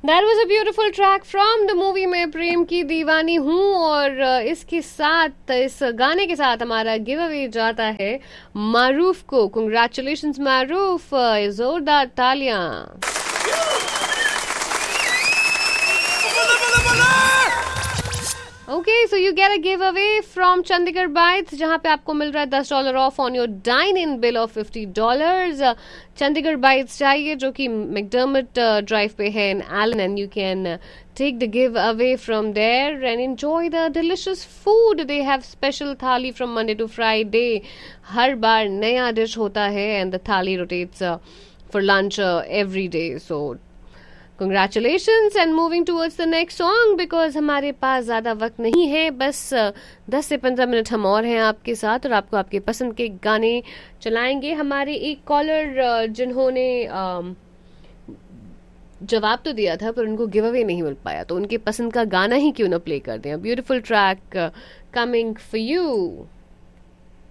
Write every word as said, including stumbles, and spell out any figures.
That was a beautiful track from the movie मैं प्रेम की दीवानी हूँ और इसके साथ इस गाने के साथ हमारा गिव अवे जाता है मारूफ को. Congratulations मारूफ, जोरदार तालियां. Okay, so you get a giveaway from Chandigarh Bites जहाँ पे आपको मिल रहा है दस dollar of on your dine in bill of fifty dollars. Chandigarh bytes चाहिए जो कि मैकडर्मट ड्राइव पे है इन Elon and you can take the giveaway from there and enjoy the delicious food. They have special thali from Monday to Friday. हर बार नया dish होता है and the thali rotates uh, for lunch uh, every day. So Congratulations and moving towards the next song because हमारे पास ज़्यादा वक्त नहीं है, बस दस से पंद्रह मिनट हम और हैं आपके साथ और आपको आपके पसंद के गाने चलाएंगे. हमारे एक कॉलर जिन्होंने जवाब तो दिया था पर उनको गिव अवे नहीं मिल पाया, तो उनके पसंद का गाना ही क्यों ना प्ले कर दें. Beautiful track coming for you.